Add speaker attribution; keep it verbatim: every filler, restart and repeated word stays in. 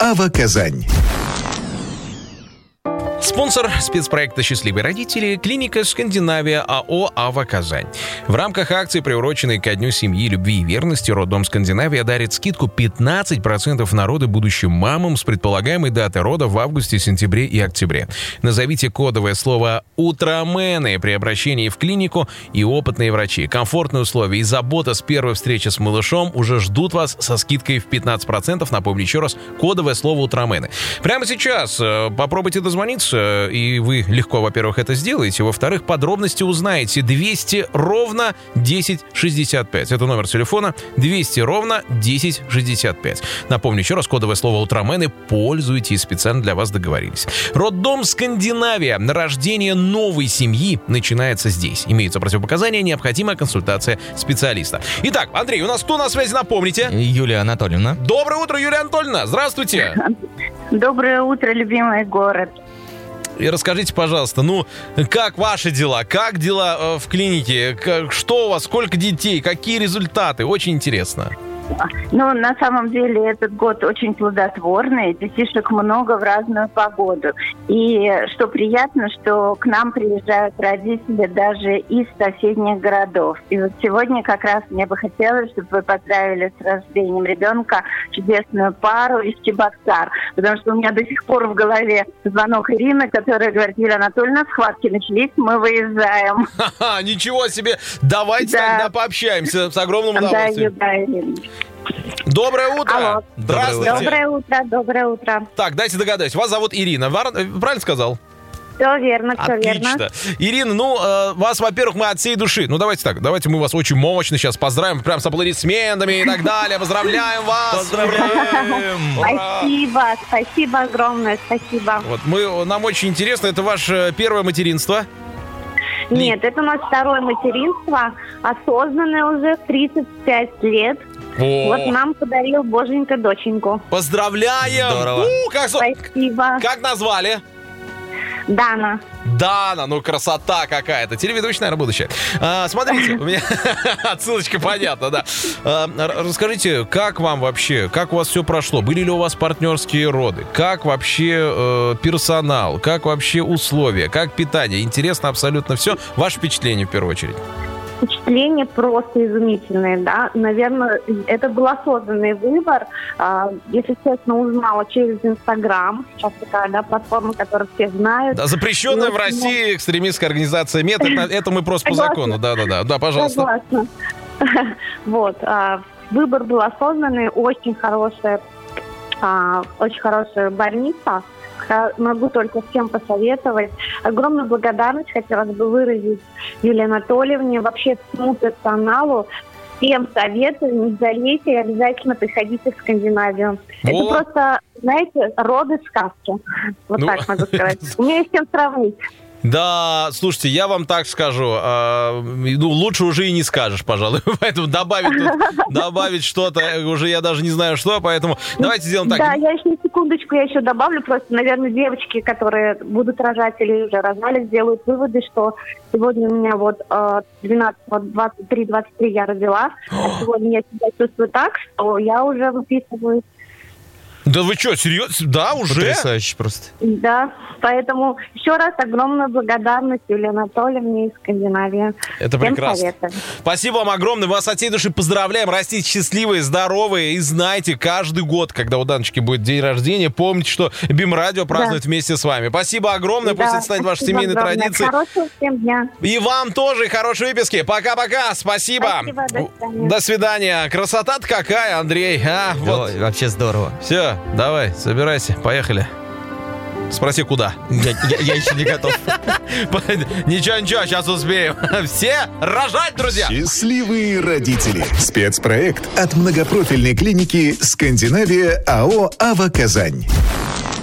Speaker 1: «Ава Казань».
Speaker 2: Спонсор спецпроекта «Счастливые родители» — клиника «Скандинавия» АО «Ава Казань». В рамках акции, приуроченной ко Дню семьи, любви и верности, роддом «Скандинавия» дарит скидку пятнадцать процентов на роды будущим мамам с предполагаемой датой рода в августе, сентябре и октябре. Назовите кодовое слово «Утромены» при обращении в клинику, и опытные врачи, комфортные условия и забота с первой встречи с малышом уже ждут вас со скидкой в пятнадцать процентов. Напомню еще раз, кодовое слово «Утромены». Прямо сейчас э, попробуйте дозвониться, и вы легко, во-первых, это сделаете, во-вторых, подробности узнаете. двести ровно десять шестьдесят пять. Это номер телефона двести ровно десять шестьдесят пять. Напомню еще раз, кодовое слово «Утромены». Пользуйтесь, специально для вас договорились. Роддом «Скандинавия». Рождение новой семьи начинается здесь. Имеются противопоказания, необходимая консультация специалиста. Итак, Андрей, у нас кто на связи, напомните?
Speaker 3: Юлия Анатольевна.
Speaker 2: Доброе утро, Юлия Анатольевна. Здравствуйте.
Speaker 4: Доброе утро, любимый город.
Speaker 2: И расскажите, пожалуйста, ну, как ваши дела? Как дела э, в клинике? Как, что у вас? Сколько детей? Какие результаты? Очень интересно.
Speaker 4: Ну, на самом деле, этот год очень плодотворный. Детишек много в разную погоду. И что приятно, что к нам приезжают родители даже из соседних городов. И вот сегодня как раз мне бы хотелось, чтобы вы поздравили с рождением ребенка чудесную пару из Чебоксар. Потому что у меня до сих пор в голове звонок Ирины, которая говорит: Юлия Анатольевна, схватки начались, мы выезжаем.
Speaker 2: Ха-ха, ничего себе! Давайте да. тогда пообщаемся с огромным удовольствием. Да, да, Доброе утро!
Speaker 4: Алло.
Speaker 2: Здравствуйте!
Speaker 4: Доброе утро, доброе утро.
Speaker 2: Так, дайте догадаюсь, вас зовут Ирина, правильно сказал?
Speaker 4: Все верно, все
Speaker 2: Отлично.
Speaker 4: верно.
Speaker 2: Ирина, ну, э, вас, во-первых, мы от всей души. Ну, давайте так, давайте мы вас очень мощно сейчас поздравим, прям с аплодисментами и так далее. Поздравляем вас!
Speaker 3: Поздравляем!
Speaker 4: Спасибо, спасибо огромное, спасибо.
Speaker 2: Вот, мы, нам очень интересно, это ваше первое материнство?
Speaker 4: Нет, это у нас второе материнство, осознанное уже в тридцать пять лет.
Speaker 2: О.
Speaker 4: Вот нам подарил боженька доченьку.
Speaker 2: Поздравляем!
Speaker 3: Здорово.
Speaker 2: У, как,
Speaker 4: Спасибо.
Speaker 2: Как назвали?
Speaker 4: Дана.
Speaker 2: Дана, ну красота какая-то. Телеведущая, наверное, будущее. А, смотрите, у меня отсылочка понятна, да. А, расскажите, как вам вообще, как у вас все прошло? Были ли у вас партнерские роды? Как вообще э, персонал? Как вообще условия? Как питание? Интересно абсолютно все. Ваше впечатление в первую очередь.
Speaker 4: Впечатления просто изумительные, да. Наверное, это был осознанный выбор. Если честно, узнала через Инстаграм. Сейчас такая, да, платформа, которую все знают.
Speaker 2: Да, запрещенная в России экстремистская организация МЕТ. Это, это мы просто по закону. Да-да-да. Да, пожалуйста.
Speaker 4: Согласна. Вот. Выбор был осознанный. Очень хорошая, очень хорошая больница. Могу только всем посоветовать. Огромную благодарность хотелось бы выразить Юлии Анатольевне, вообще всему персоналу. Всем советую, не жалейте и обязательно приходите в Скандинавию. О. Это просто, знаете, роды сказки. Вот ну, так могу сказать. У меня есть с чем сравнить.
Speaker 2: Да, слушайте, я вам так скажу, э, ну, лучше уже и не скажешь, пожалуй, поэтому добавить, тут, добавить что-то, уже я даже не знаю что, поэтому давайте сделаем так.
Speaker 4: Да, я еще секундочку, я еще добавлю, просто, наверное, девочки, которые будут рожать или уже рожали, сделают выводы, что сегодня у меня вот двенадцать, двадцать три, двадцать три я родила, а сегодня я себя чувствую так, что я уже выписываюсь.
Speaker 2: Да вы что, серьезно? Да, уже?
Speaker 3: Потрясающе просто.
Speaker 4: Да, поэтому еще раз огромная благодарность Юлии Анатольевне из Скандинавии.
Speaker 2: Это
Speaker 4: Всем
Speaker 2: прекрасно.
Speaker 4: советую.
Speaker 2: Спасибо вам огромное. Мы вас от всей души поздравляем. Растите счастливые, здоровые. И знайте, каждый год, когда у Даночки будет день рождения, помните, что БИМ-радио празднует да. вместе с вами. Спасибо огромное. Да, пусть это станет вашей семейной огромное. традицией.
Speaker 4: Хорошего всем дня.
Speaker 2: И вам тоже хорошей выписки. Пока-пока. Спасибо.
Speaker 4: Спасибо. До свидания.
Speaker 2: До свидания. Красота-то какая, Андрей. А, вот.
Speaker 3: Ой, вообще здорово.
Speaker 2: Все. Давай, собирайся, поехали. Спроси, куда?
Speaker 3: Я, я, я еще не готов.
Speaker 2: Ничего, ничего, сейчас успеем. Все рожать, друзья!
Speaker 1: Счастливые родители. Спецпроект от многопрофильной клиники «Скандинавия» АО «Ава Казань».